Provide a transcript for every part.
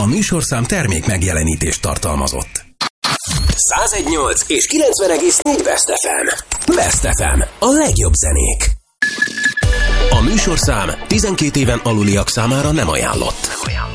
műsorszám termék megjelenítést tartalmazott. 101.8 és 90,4 West FM. West FM. A legjobb zenék. A műsorszám 12 éven aluliak számára nem ajánlott.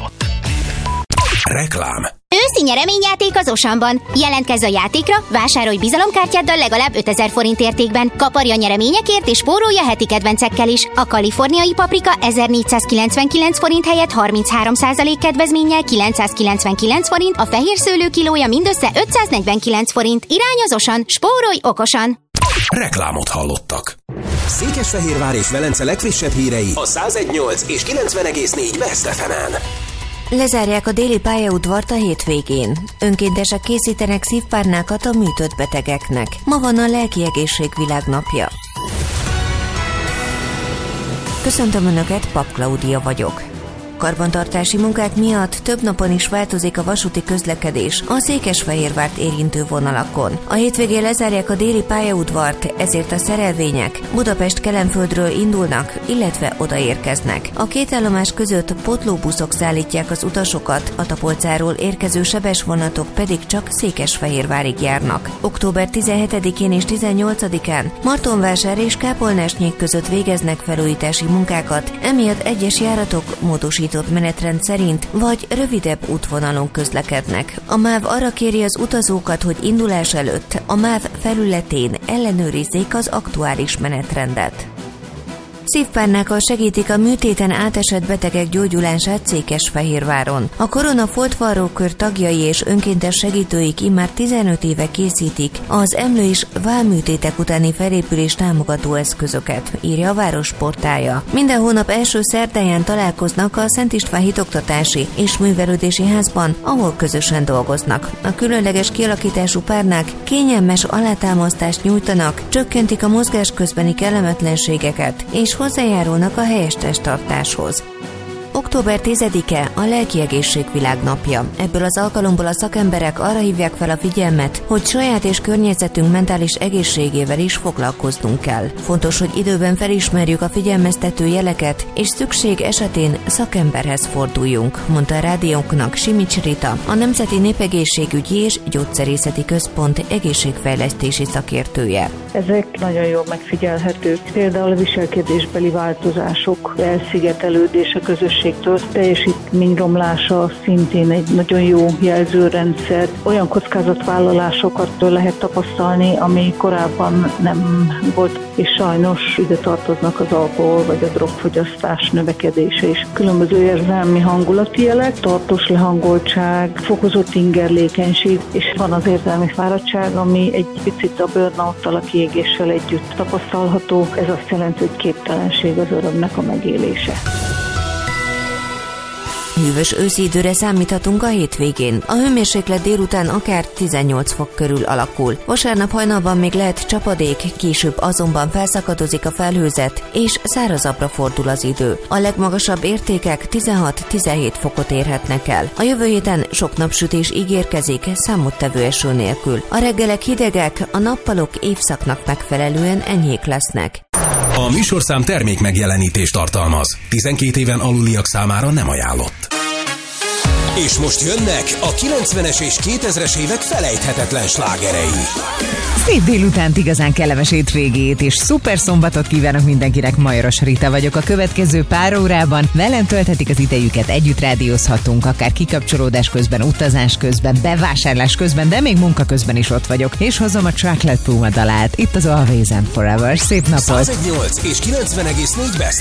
Reklám. Őszi nyereményjáték az Osanban. Jelentkezz a játékra, vásárolj bizalomkártyáddal legalább 5000 forint értékben. Kaparj a nyereményekért és spórolj a heti kedvencekkel is. A kaliforniai paprika 1499 forint helyett 33% kedvezménnyel 999 forint, a fehér szőlő kilója mindössze 549 forint. Irány az Osan, spórolj okosan! Reklámot hallottak. Székesfehérvár és Velence legfrissebb hírei a 101.8 és 90,4 West FM-en. Lezárják a déli pályaudvart a hétvégén. Önkéntesek készítenek szívpárnákat a műtött betegeknek. Ma van a Lelki Egészség Világnapja. Köszöntöm Önöket, Pap Klaudia vagyok. Karbantartási munkák miatt több napon is változik a vasúti közlekedés a Székesfehérvárt érintő vonalakon. A hétvégén lezárják a déli pályaudvart, ezért a szerelvények Budapest-Kelenföldről indulnak, illetve odaérkeznek. A két állomás között pótlóbuszok szállítják az utasokat, a Tapolcáról érkező sebes vonatok pedig csak Székesfehérvárig járnak. Október 17-én és 18-án Martonvásár és Kápolnásnyék között végeznek felújítási munkákat, emiatt egyes járatok módosított menetrend szerint vagy rövidebb útvonalon közlekednek. A MÁV arra kéri az utazókat, hogy indulás előtt a MÁV felületén ellenőrizzék az aktuális menetrendet. Szívpárnákkal segítik a műtéten átesett betegek gyógyulását Székesfehérváron. A Korona Foltvarrókör tagjai és önkéntes segítőik immár 15 éve készítik az emlő és vállműtétek utáni felépülés támogató eszközöket, írja a város portálja. Minden hónap első szerdáján találkoznak a Szent István Hitoktatási és Művelődési Házban, ahol közösen dolgoznak. A különleges kialakítású párnák kényelmes alátámasztást nyújtanak, csökkentik a mozgás közbeni kellemetlenségeket és hozzájárulnak a helyes testtartáshoz. Október 10-e a Lelki Egészség Világnapja. Ebből az alkalomból a szakemberek arra hívják fel a figyelmet, hogy saját és környezetünk mentális egészségével is foglalkoznunk kell. Fontos, hogy időben felismerjük a figyelmeztető jeleket, és szükség esetén szakemberhez forduljunk, mondta a rádiónknak Simics Rita, a Nemzeti Népegészségügyi és Gyógyszerészeti Központ egészségfejlesztési szakértője. Ezek nagyon jól megfigyelhetők. Például a viselkedésbeli változások, elszigetelődés a közösségtől, teljesítményromlása szintén egy nagyon jó jelzőrendszer. Olyan kockázatvállalásokat lehet tapasztalni, ami korábban nem volt, és sajnos ide tartoznak az alkohol vagy a drogfogyasztás növekedése is. Különböző érzelmi hangulati jelek, tartós lehangoltság, fokozott ingerlékenység, és van az érzelmi fáradtság, ami egy picit a burnout-tal, a kiégéssel együtt tapasztalható. Ez azt jelenti, hogy képtelenség az örömnek a megélése. Hűvös őszi időre számíthatunk a hétvégén. A hőmérséklet délután akár 18 fok körül alakul. Vasárnap hajnalban még lehet csapadék, később azonban felszakadozik a felhőzet, és szárazabbra fordul az idő. A legmagasabb értékek 16-17 fokot érhetnek el. A jövő héten sok napsütés ígérkezik, számottevő eső nélkül. A reggelek hidegek, a nappalok évszaknak megfelelően enyhék lesznek. A műsorszám termék megjelenítést tartalmaz. 12 éven aluliak számára nem ajánlott. És most jönnek a 90-es és 2000-es évek felejthetetlen slágerei. Szép délutánt, igazán kellemes hétvégét és szuper szombatot kívánok mindenkinek. Majoros Rita vagyok. A következő pár órában velem tölthetik az idejüket, együtt rádiózhatunk, akár kikapcsolódás közben, utazás közben, bevásárlás közben, de még munka közben is ott vagyok, és hozom a Chocolate Puma dalát. Itt az Always and Forever. Szép napot! 101.8 és 90,4 West